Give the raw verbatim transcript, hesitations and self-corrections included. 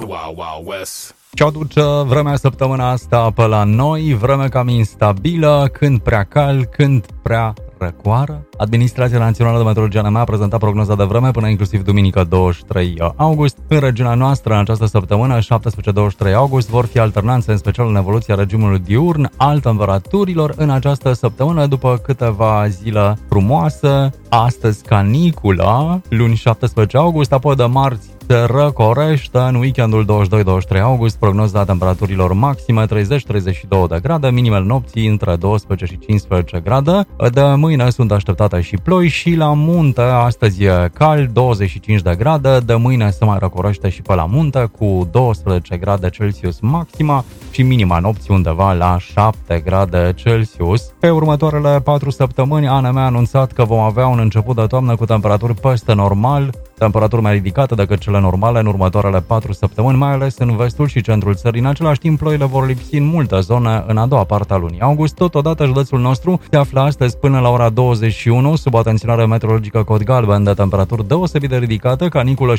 Wild Wild West. Ce aduce vremea săptămâna asta pe la noi, vreme cam instabilă, când prea cald, când prea răcoară. Administrația Națională de Meteorologie A N M a prezentat prognoza de vreme până inclusiv duminică douăzeci și trei august. În regiunea noastră, în această săptămână, șaptesprezece douăzeci și trei august, vor fi alternanțe, în special în evoluția regimului diurn, al temperaturilor în această săptămână, după câteva zile frumoase. Astăzi canicula, luni șaptesprezece august, apoi de marți se răcorește în weekendul douăzeci și doi douăzeci și trei august, prognoza temperaturilor maxime treizeci treizeci și doi de grade, minimele nopții între doisprezece și cincisprezece grade. De mâine sunt așteptate și ploi și la munte, astăzi e cald, douăzeci și cinci de grade, de mâine se mai răcorește și pe la munte cu doisprezece grade Celsius maxima și minima nopții undeva la șapte grade Celsius. Pe următoarele patru săptămâni, A N M a anunțat că vom avea un început de toamnă cu temperaturi peste normal, temperaturi mai ridicate decât cele normale în următoarele patru săptămâni, mai ales în vestul și centrul țării. În același timp, ploile vor lipsi în multe zone în a doua parte a lunii august. Totodată, județul nostru se află astăzi până la ora douăzeci și unu sub atenționare meteorologică cod galben de temperaturi deosebit de ridicate, caniculă și